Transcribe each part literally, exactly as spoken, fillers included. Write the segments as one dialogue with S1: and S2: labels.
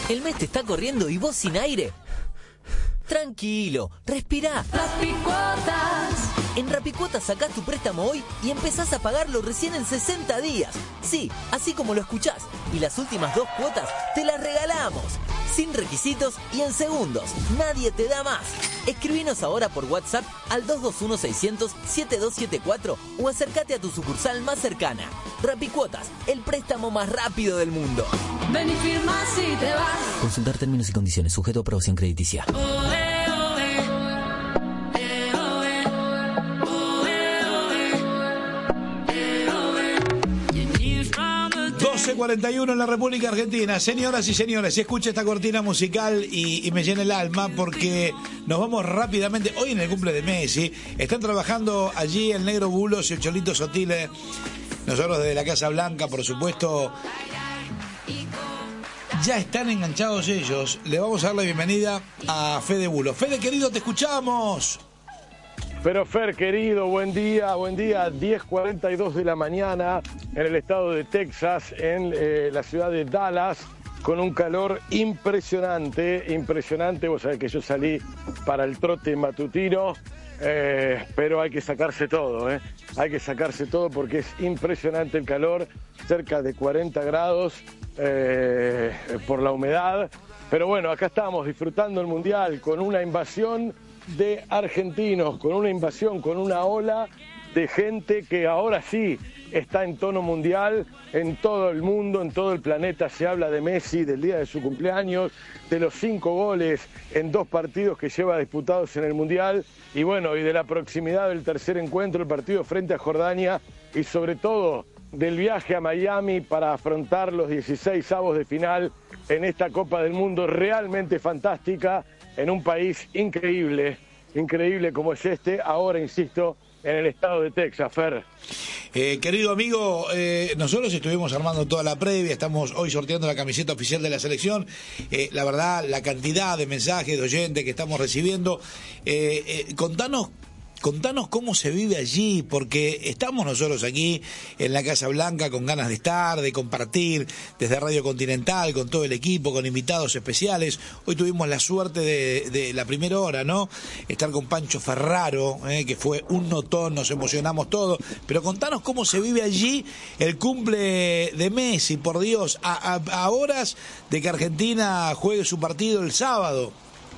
S1: ¿El mes te está corriendo y vos sin aire? Tranquilo, respirá.
S2: Rapicuotas.
S1: En Rapicuotas sacás tu préstamo hoy y empezás a pagarlo recién en sesenta días. Sí, así como lo escuchás. Y las últimas dos cuotas te las regalamos. Sin requisitos y en segundos. Nadie te da más. Escribinos ahora por WhatsApp al dos dos uno, seiscientos, setenta y dos setenta y cuatro o acércate a tu sucursal más cercana. Rapicuotas, el préstamo más rápido del mundo.
S2: Ven y firma si te vas.
S1: Consultar términos y condiciones, sujeto a aprobación crediticia.
S3: doce cuarenta y uno en la República Argentina. Señoras y señores, escucha esta cortina musical y, y me llena el alma porque nos vamos rápidamente. Hoy en el cumple de Messi están trabajando allí el Negro Bulos y el Cholito Sotile. Nosotros desde la Casa Blanca, por supuesto, ya están enganchados ellos. Le vamos a dar la bienvenida a Fede Bulos. Fede, querido, te escuchamos.
S4: Pero Fer, querido, buen día, buen día, diez cuarenta y dos de la mañana en el estado de Texas, en eh, la ciudad de Dallas, con un calor impresionante, impresionante. Vos sabés que yo salí para el trote matutino, eh, pero hay que sacarse todo, ¿eh? Hay que sacarse todo porque es impresionante el calor, cerca de cuarenta grados eh, por la humedad. Pero bueno, acá estamos disfrutando el Mundial con una invasión de argentinos, con una invasión, con una ola de gente que ahora sí está en tono mundial. En todo el mundo, en todo el planeta se habla de Messi, del día de su cumpleaños, de los cinco goles en dos partidos que lleva disputados en el Mundial y bueno, y de la proximidad del tercer encuentro, el partido frente a Jordania y sobre todo del viaje a Miami para afrontar los dieciséis avos de final en esta Copa del Mundo realmente fantástica, en un país increíble, increíble como es este, ahora insisto, en el estado de Texas, Fer.
S3: Eh, querido amigo, eh, nosotros estuvimos armando toda la previa, estamos hoy sorteando la camiseta oficial de la selección. Eh, la verdad, la cantidad de mensajes de oyentes que estamos recibiendo, eh, eh, contanos Contanos cómo se vive allí, porque estamos nosotros aquí en la Casa Blanca con ganas de estar, de compartir desde Radio Continental, con todo el equipo, con invitados especiales. Hoy tuvimos la suerte de, de la primera hora, ¿no? Estar con Pancho Ferraro, eh, que fue un notón, nos emocionamos todos. Pero contanos cómo se vive allí el cumple de Messi, por Dios, a, a, a horas de que Argentina juegue su partido el sábado.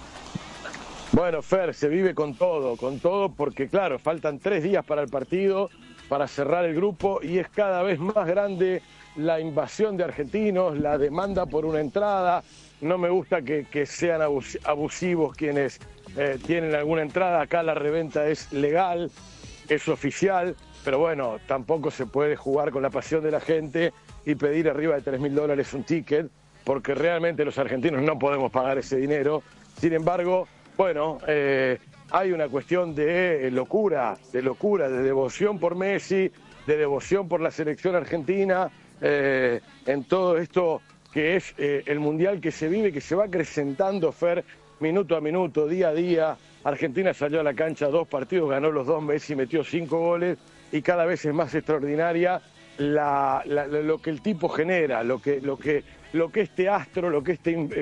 S4: Bueno, Fer, se vive con todo, con todo, porque claro, faltan tres días para el partido, para cerrar el grupo, y es cada vez más grande la invasión de argentinos, la demanda por una entrada. No me gusta que, que sean abus, abusivos quienes eh, tienen alguna entrada. Acá la reventa es legal, es oficial, pero bueno, tampoco se puede jugar con la pasión de la gente y pedir arriba de tres mil dólares un ticket, porque realmente los argentinos no podemos pagar ese dinero. Sin embargo, bueno, eh, hay una cuestión de locura, de locura, de devoción por Messi, de devoción por la selección argentina, eh, en todo esto que es eh, el Mundial que se vive, que se va acrecentando, Fer, minuto a minuto, día a día. Argentina salió a la cancha dos partidos, ganó los dos, Messi metió cinco goles y cada vez es más extraordinaria la, la, lo que el tipo genera, lo que, lo que, lo que este astro, lo que este